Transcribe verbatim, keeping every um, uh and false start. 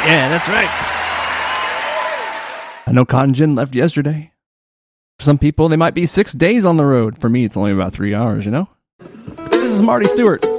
Yeah, that's right. I know Cotton Gin left yesterday. For some people, they might be six days on the road. For me, it's only about three hours, you know? This is Marty Stewart.